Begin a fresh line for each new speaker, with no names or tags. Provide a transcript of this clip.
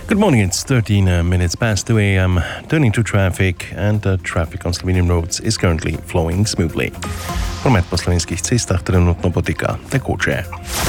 Good morning, it's 13 minutes past 2 a.m. Turning to traffic, and traffic on Slovenian roads is currently flowing smoothly. Promet po slovenskih cestah trenutno poteka tekoče.